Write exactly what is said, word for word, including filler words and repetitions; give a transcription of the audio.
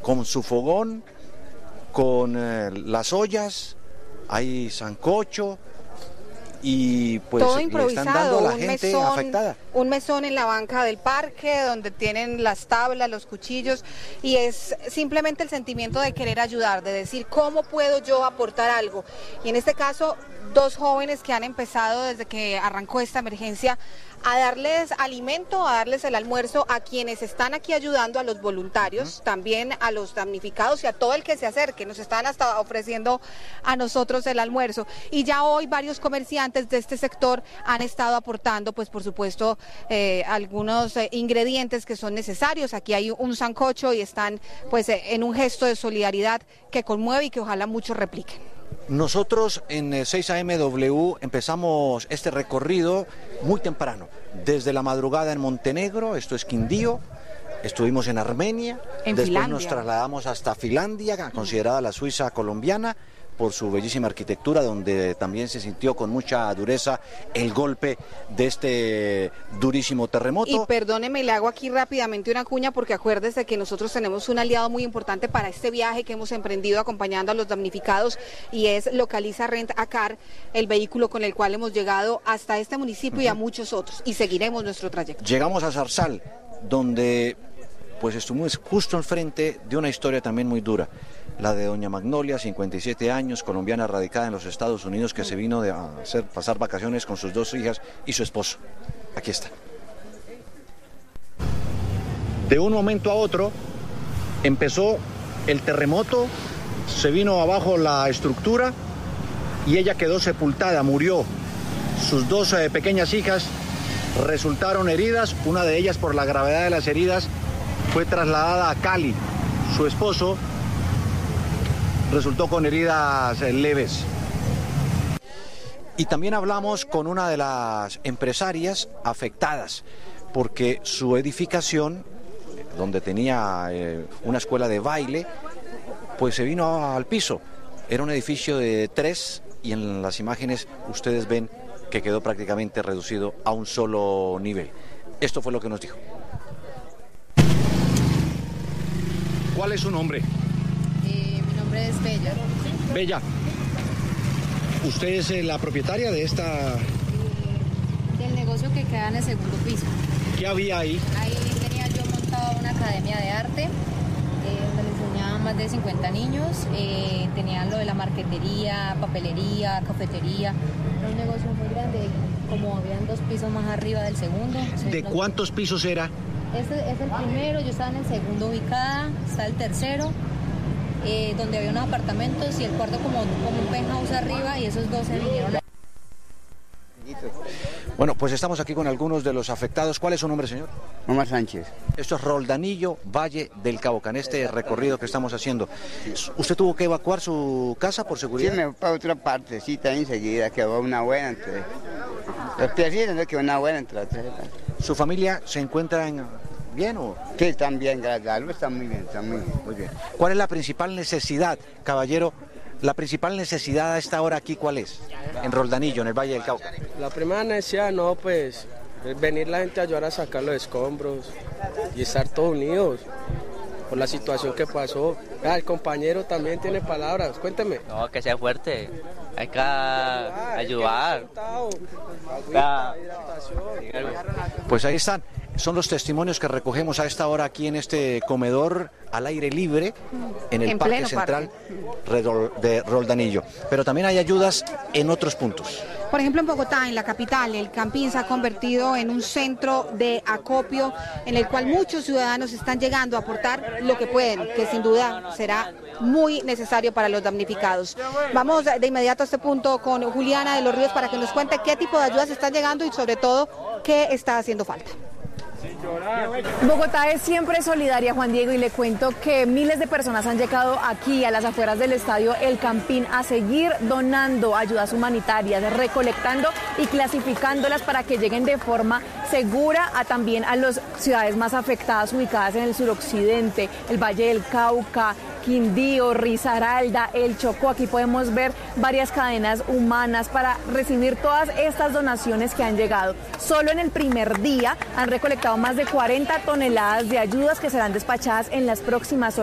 con su fogón, con eh, las ollas, hay sancocho y pues todo le improvisado, están dando a la un gente mesón, afectada. Un mesón en la banca del parque donde tienen las tablas, los cuchillos, y es simplemente el sentimiento de querer ayudar, de decir cómo puedo yo aportar algo. Y en este caso, dos jóvenes que han empezado desde que arrancó esta emergencia a darles alimento, a darles el almuerzo a quienes están aquí ayudando, a los voluntarios, uh-huh. también a los damnificados y a todo el que se acerque. Nos están hasta ofreciendo a nosotros el almuerzo. Y ya hoy varios comerciantes de este sector han estado aportando, pues por supuesto, eh, algunos eh, ingredientes que son necesarios. Aquí hay un sancocho y están pues eh, en un gesto de solidaridad que conmueve y que ojalá muchos repliquen. Nosotros en seis A M W empezamos este recorrido muy temprano, desde la madrugada en Montenegro, esto es Quindío, estuvimos en Armenia, en después Finlandia. Nos trasladamos hasta Finlandia, considerada la Suiza colombiana, por su bellísima arquitectura, donde también se sintió con mucha dureza el golpe de este durísimo terremoto. Y perdóneme, le hago aquí rápidamente una cuña, porque acuérdese que nosotros tenemos un aliado muy importante para este viaje que hemos emprendido acompañando a los damnificados, y es Localiza Rent a Car, el vehículo con el cual hemos llegado hasta este municipio uh-huh. y a muchos otros, y seguiremos nuestro trayecto. Llegamos a Zarzal, donde pues estuvimos justo enfrente de una historia también muy dura. La de doña Magnolia, cincuenta y siete años, colombiana radicada en los Estados Unidos, que se vino de a hacer, pasar vacaciones con sus dos hijas y su esposo. Aquí está. De un momento a otro empezó el terremoto, se vino abajo la estructura y ella quedó sepultada, murió. Sus dos eh, pequeñas hijas resultaron heridas, una de ellas, por la gravedad de las heridas, fue trasladada a Cali. Su esposo resultó con heridas leves. Y también hablamos con una de las empresarias afectadas, porque su edificación, donde tenía eh, una escuela de baile, pues se vino al piso. Era un edificio de tres y en las imágenes ustedes ven que quedó prácticamente reducido a un solo nivel. Esto fue lo que nos dijo. ¿Cuál es su nombre? Es Bella. Bella, ¿usted es la propietaria de esta...? Del negocio que queda en el segundo piso. ¿Qué había ahí? Ahí tenía yo montado una academia de arte, eh, donde le enseñaban más de cincuenta niños, eh, tenían lo de la marquetería, papelería, cafetería. Era un negocio muy grande, como habían dos pisos más arriba del segundo. ¿De no... cuántos pisos era? Este es el primero, yo estaba en el segundo ubicada, está el tercero. Eh, donde había unos apartamentos y el cuarto como, como un penthouse arriba, y esos dos se vinieron a... Bueno, pues estamos aquí con algunos de los afectados. ¿Cuál es su nombre, señor? Omar Sánchez. Esto es Roldanillo, Valle del Cauca, en este recorrido que estamos haciendo. ¿Usted tuvo que evacuar su casa por seguridad? Sí, me fui para otra parte, sí, está enseguida, quedó una buena entre... Los piecitos, ¿no? Quedó una buena entre las tres. ¿Su familia se encuentra en... bien o...? Sí, están bien, gracias a Dios, están muy bien, están muy bien. Muy bien. ¿Cuál es la principal necesidad, caballero? La principal necesidad a esta hora aquí, ¿cuál es? En Roldanillo, en el Valle del Cauca. La primera necesidad, no, pues, es venir la gente a ayudar a sacar los escombros y estar todos unidos por la situación que pasó. Ah, el compañero también tiene palabras, cuénteme. No, que sea fuerte, hay que ayudar. Pues ahí están. Son los testimonios que recogemos a esta hora aquí en este comedor al aire libre en el en Parque Central parque. de Roldanillo. Pero también hay ayudas en otros puntos. Por ejemplo, en Bogotá, en la capital, el Campín se ha convertido en un centro de acopio en el cual muchos ciudadanos están llegando a aportar lo que pueden, que sin duda será muy necesario para los damnificados. Vamos de inmediato a este punto con Juliana de los Ríos para que nos cuente qué tipo de ayudas están llegando y sobre todo qué está haciendo falta. Bogotá es siempre solidaria, Juan Diego, y le cuento que miles de personas han llegado aquí a las afueras del estadio El Campín a seguir donando ayudas humanitarias, recolectando y clasificándolas para que lleguen de forma segura a también a las ciudades más afectadas ubicadas en el suroccidente, el Valle del Cauca, Quindío, Risaralda, El Chocó. Aquí podemos ver varias cadenas humanas para recibir todas estas donaciones que han llegado. Solo en el primer día han recolectado más de cuarenta toneladas de ayudas que serán despachadas en las próximas horas.